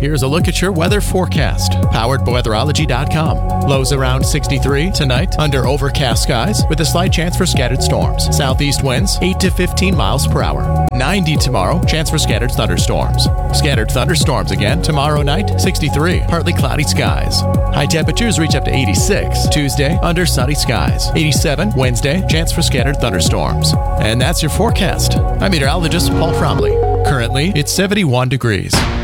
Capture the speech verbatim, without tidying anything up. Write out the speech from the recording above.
here's a look at your weather forecast. Powered by weatherology dot com. Lows around sixty-three tonight under overcast skies with a slight chance for scattered storms. Southeast winds eight to fifteen miles per hour. ninety tomorrow, chance for scattered thunderstorms. Scattered thunderstorms again tomorrow night, sixty-three, partly cloudy skies. High temperatures reach up to eighty-six. Tuesday, under sunny skies. eighty-seven Wednesday, chance for scattered thunderstorms. And that's your forecast. I'm meteorologist Paul Trombley. Currently, it's seventy-one degrees.